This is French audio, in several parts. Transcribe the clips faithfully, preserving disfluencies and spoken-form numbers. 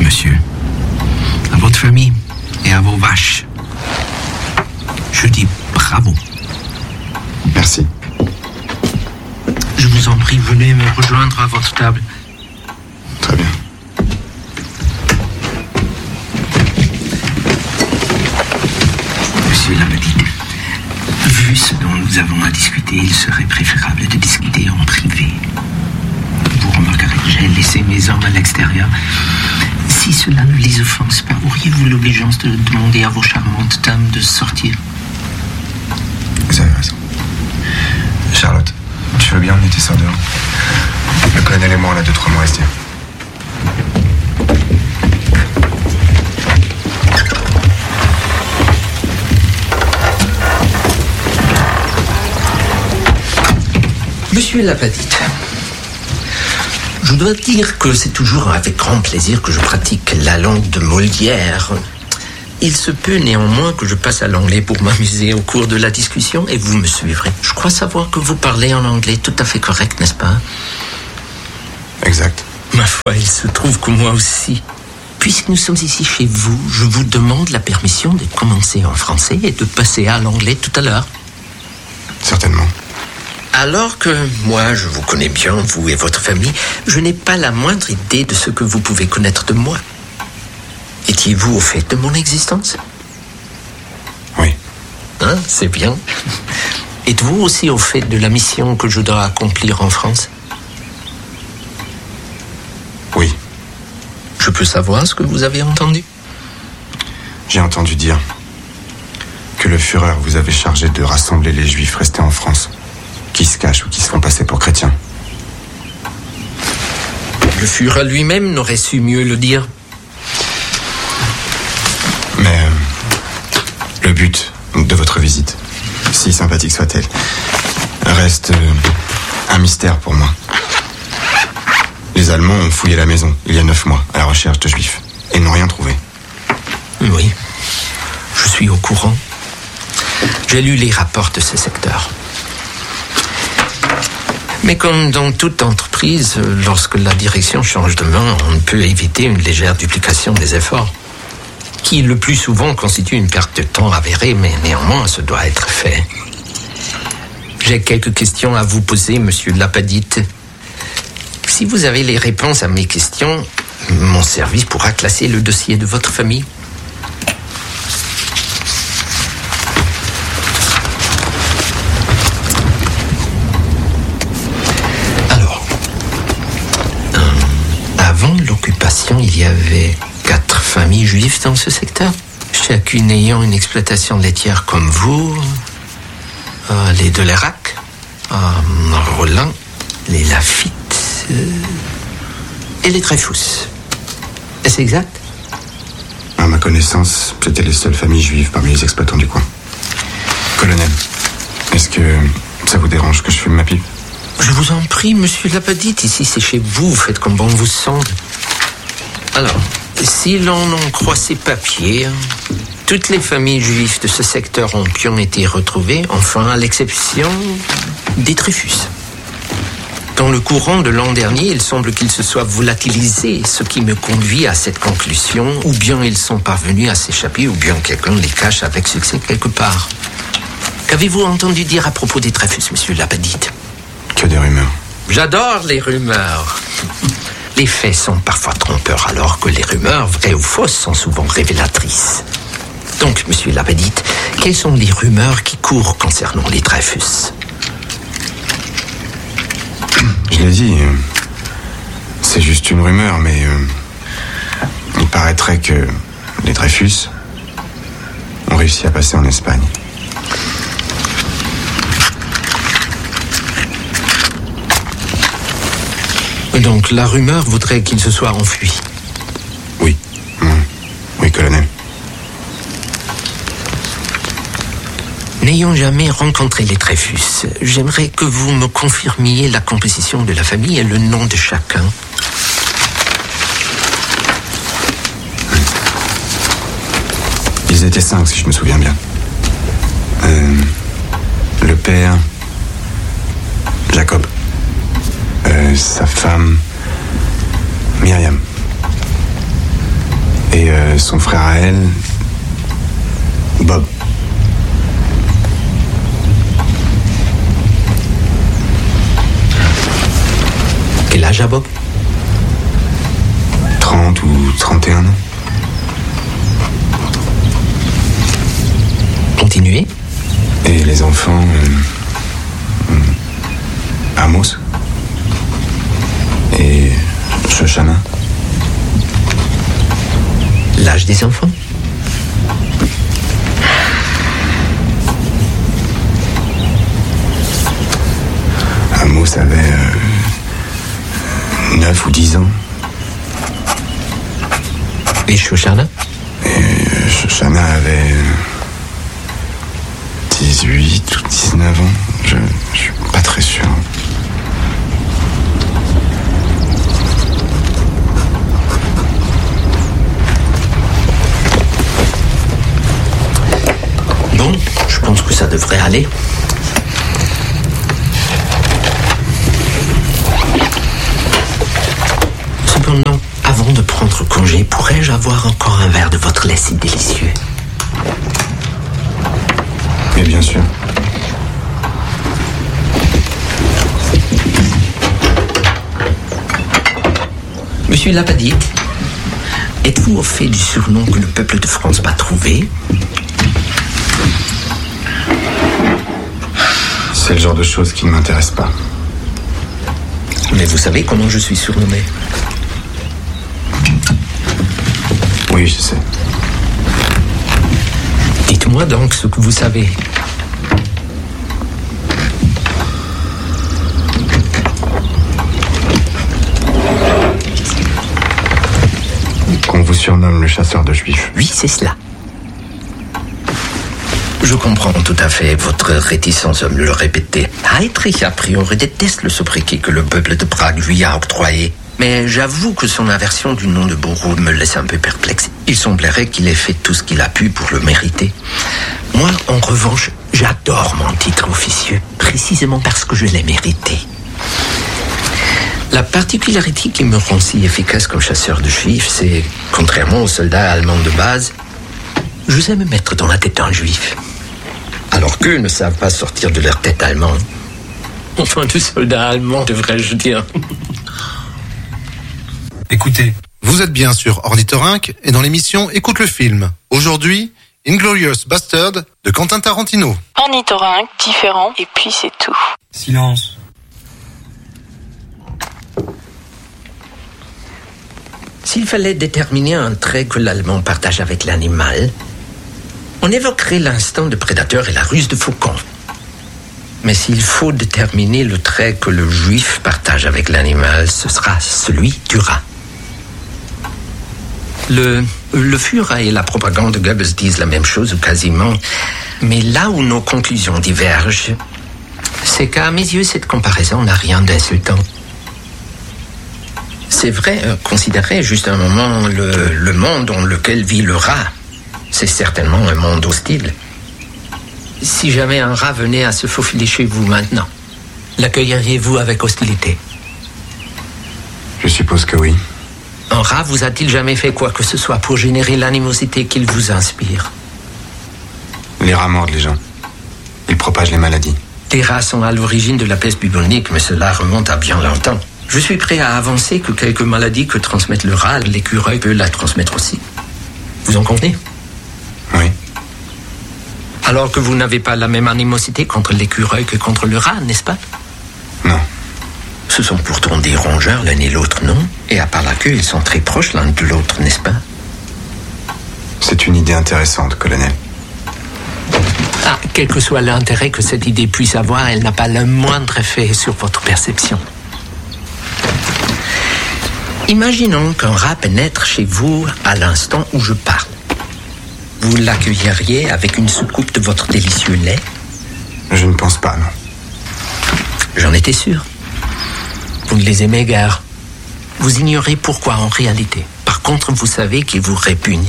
monsieur, à votre famille et à vos vaches, je dis bravo. Merci. Je vous en prie, venez me rejoindre à votre table. Très bien. Monsieur Lapetite, vu ce dont nous avons à discuter, il serait préférable de discuter en privé. Vous remarquerez que j'ai laissé mes hommes à l'extérieur. Si cela ne les offense pas, auriez-vous l'obligeance de demander à vos charmantes dames de sortir? Vous avez raison. Charlotte, tu veux bien emmener tes sœurs dehors? Le colonel et moi, on a deux, trois mots à se dire. Monsieur Lapetite, je dois dire que c'est toujours avec grand plaisir que je pratique la langue de Molière. Il se peut néanmoins que je passe à l'anglais pour m'amuser au cours de la discussion et vous me suivrez. Je crois savoir que vous parlez en anglais tout à fait correct, n'est-ce pas? Exact. Ma foi, il se trouve que moi aussi. Puisque nous sommes ici chez vous, je vous demande la permission de commencer en français et de passer à l'anglais tout à l'heure. Certainement. Alors que moi, je vous connais bien, vous et votre famille, je n'ai pas la moindre idée de ce que vous pouvez connaître de moi. Étiez-vous au fait de mon existence? Oui. Hein, c'est bien. Êtes-vous aussi au fait de la mission que je dois accomplir en France? Oui. Je peux savoir ce que vous avez entendu? J'ai entendu dire que le Führer vous avait chargé de rassembler les Juifs restés en France, qui se cachent ou qui se font passer pour chrétiens. Le Führer lui-même n'aurait su mieux le dire. Mais euh, le but de votre visite, si sympathique soit-elle, reste euh, un mystère pour moi. Les Allemands ont fouillé la maison il y a neuf mois à la recherche de Juifs et n'ont rien trouvé. Oui, je suis au courant. J'ai lu les rapports de ce secteur. Mais comme dans toute entreprise, lorsque la direction change de main, on ne peut éviter une légère duplication des efforts, qui le plus souvent constitue une perte de temps avérée, mais néanmoins, ce doit être fait. J'ai quelques questions à vous poser, monsieur Lapetite. Si vous avez les réponses à mes questions, mon service pourra classer le dossier de votre famille. Alors, euh, avant l'occupation, il y avait quatre familles juives dans ce secteur, chacune ayant une exploitation laitière comme vous, euh, les de Lérac, euh, Rollin, les Lafitte euh, et les Dreyfus. Est-ce exact? À ma connaissance, c'était les seules familles juives parmi les exploitants du coin. Colonel, est-ce que ça vous dérange que je fume ma pipe? Je vous en prie, monsieur Lapetite, ici c'est chez vous, vous faites comme bon vous semble. Alors, si l'on en croit ces papiers, toutes les familles juives de ce secteur ont bien été retrouvées, enfin à l'exception des Dreyfus. Dans le courant de l'an dernier, il semble qu'ils se soient volatilisés, ce qui me conduit à cette conclusion, ou bien ils sont parvenus à s'échapper, ou bien quelqu'un les cache avec succès quelque part. Qu'avez-vous entendu dire à propos des Dreyfus, monsieur Lapetite? Que des rumeurs. J'adore les rumeurs. Les faits sont parfois trompeurs, alors que les rumeurs, vraies ou fausses, sont souvent révélatrices. Donc, monsieur Lapetite, quelles sont les rumeurs qui courent concernant les Dreyfus? Je l'ai dit, euh, c'est juste une rumeur, mais euh, il paraîtrait que les Dreyfus ont réussi à passer en Espagne. Donc, la rumeur voudrait qu'ils se soient enfuis. Oui, oui, oui, colonel. N'ayant jamais rencontré les Dreyfus, j'aimerais que vous me confirmiez la composition de la famille et le nom de chacun. Ils étaient cinq, si je me souviens bien. Euh, le père, Jacob. Euh, sa femme, Myriam. Et euh, son frère à elle, Bob. Quel âge a Bob? trente ou trente et un ans. Continuez. Et les enfants... Euh, Amos. Et Shoshana. L'âge des enfants? Amos avait euh, neuf ou dix ans. Et Shoshana? Et Shoshana avait dix-huit ou dix-neuf ans. Je, je suis pas très sûr. Bon, je pense que ça devrait aller. Cependant, avant de prendre congé, pourrais-je avoir encore un verre de votre lait si délicieux? Mais bien sûr. Monsieur Lapadite, êtes-vous au fait du surnom que le peuple de France va trouver? C'est le genre de choses qui ne m'intéresse pas. Mais vous savez comment je suis surnommé? Oui, je sais. Dites-moi donc ce que vous savez. Qu'on vous surnomme le chasseur de juifs. Oui, c'est cela. Je comprends tout à fait votre réticence à me le répéter. Heydrich, a priori, déteste le sobriquet que le peuple de Prague lui a octroyé. Mais j'avoue que son aversion du nom de bourreau me laisse un peu perplexe. Il semblerait qu'il ait fait tout ce qu'il a pu pour le mériter. Moi, en revanche, j'adore mon titre officieux, précisément parce que je l'ai mérité. La particularité qui me rend si efficace comme chasseur de juifs, c'est, contrairement aux soldats allemands de base, je sais me mettre dans la tête d'un juif. Alors qu'eux ne savent pas sortir de leur tête allemande. Enfin, de soldats allemands, devrais-je dire. Écoutez, vous êtes bien sur Ornithorynque et dans l'émission Écoute le film. Aujourd'hui, Inglourious Bastard de Quentin Tarantino. Ornithorynque, différent, et puis c'est tout. Silence. S'il fallait déterminer un trait que l'Allemand partage avec l'animal, on évoquerait l'instinct de prédateur et la ruse de faucon. Mais s'il faut déterminer le trait que le juif partage avec l'animal, ce sera celui du rat. Le, le Führer et la propagande de Goebbels disent la même chose, ou quasiment. Mais là où nos conclusions divergent, c'est qu'à mes yeux, cette comparaison n'a rien d'insultant. C'est vrai, considérez juste un moment le, le monde dans lequel vit le rat. C'est certainement un monde hostile. Si jamais un rat venait à se faufiler chez vous maintenant, l'accueilleriez-vous avec hostilité? Je suppose que oui. Un rat vous a-t-il jamais fait quoi que ce soit pour générer l'animosité qu'il vous inspire? Les rats mordent les gens. Ils propagent les maladies. Les rats sont à l'origine de la peste bubonique, mais cela remonte à bien longtemps. Je suis prêt à avancer que quelques maladies que transmettent le rat, l'écureuil peut la transmettre aussi. Vous en convenez? Oui. Alors que vous n'avez pas la même animosité contre l'écureuil que contre le rat, n'est-ce pas? Non. Ce sont pourtant des rongeurs, l'un et l'autre, non? Et à part la queue, ils sont très proches l'un de l'autre, n'est-ce pas? C'est une idée intéressante, colonel. Ah, quel que soit l'intérêt que cette idée puisse avoir, elle n'a pas le moindre effet sur votre perception. Imaginons qu'un rat pénètre chez vous à l'instant où je parle. Vous l'accueilleriez avec une soucoupe de votre délicieux lait? Je ne pense pas, non. J'en étais sûr. Vous ne les aimez guère. Vous ignorez pourquoi en réalité. Par contre, vous savez qu'ils vous répugnent.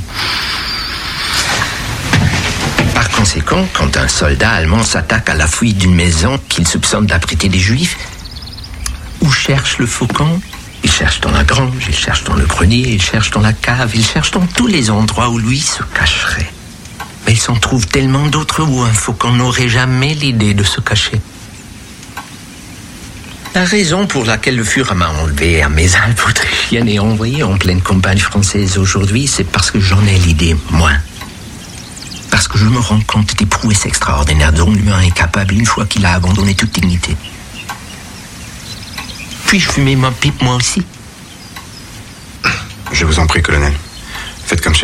Par conséquent, quand un soldat allemand s'attaque à la fouille d'une maison qu'il soupçonne d'abriter des juifs, ou cherche le faucon, il cherchent dans la grange, ils cherchent dans le grenier, ils cherchent dans la cave, ils cherchent dans tous les endroits où lui se cacherait. Mais ils s'en trouvent tellement d'autres où un faucon n'aurait jamais l'idée de se cacher. La raison pour laquelle le Führer m'a enlevé à mes Alpes autrichiennes et envoyé en pleine campagne française aujourd'hui, c'est parce que j'en ai l'idée, moi. Parce que je me rends compte des prouesses extraordinaires dont l'humain est capable une fois qu'il a abandonné toute dignité. Puis-je fumer ma pipe, moi aussi? Je vous en prie, colonel. Faites comme chez